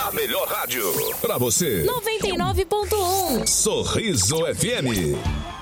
A melhor rádio pra você. 99.1 Sorriso FM.